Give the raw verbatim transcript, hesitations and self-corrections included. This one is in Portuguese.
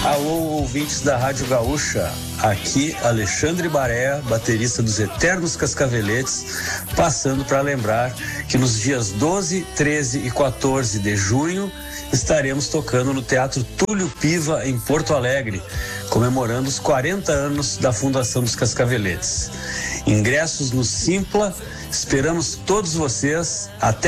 Alô, ouvintes da Rádio Gaúcha, aqui Alexandre Baré, baterista dos Eternos Cascaveletes, passando para lembrar que nos dias doze, treze e quatorze de junho estaremos tocando no Teatro Túlio Piva, em Porto Alegre, comemorando os quarenta anos da fundação dos Cascaveletes. Ingressos no Simpla, esperamos todos vocês, até